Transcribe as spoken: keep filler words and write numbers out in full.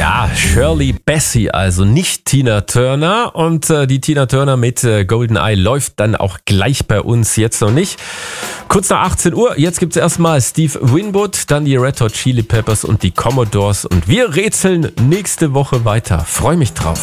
Ja, Shirley Bassey, also nicht Tina Turner. Und äh, die Tina Turner mit äh, Golden Eye läuft dann auch gleich bei uns, jetzt noch nicht. Kurz nach achtzehn Uhr, jetzt gibt's erstmal Steve Winwood, dann die Red Hot Chili Peppers und die Commodores. Und wir rätseln nächste Woche weiter. Freue mich drauf.